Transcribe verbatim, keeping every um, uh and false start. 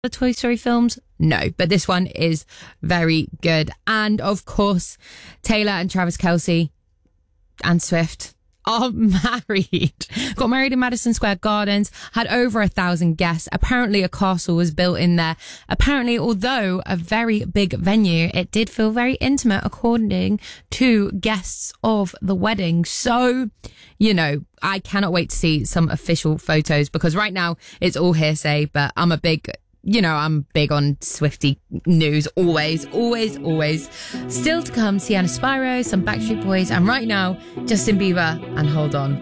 the Toy Story films? No, but this one is very good. And of course, Taylor and Travis Kelce and Swift are married. Got married in Madison Square Gardens, had over a thousand guests. Apparently a castle was built in there. Apparently, although a very big venue, it did feel very intimate according to guests of the wedding. So, you know, I cannot wait to see some official photos, because right now it's all hearsay, but I'm a big You know, I'm big on Swiftie news, always, always, always. Still to come, Sienna Spyro, some Backstreet Boys, and right now, Justin Bieber and Hold On.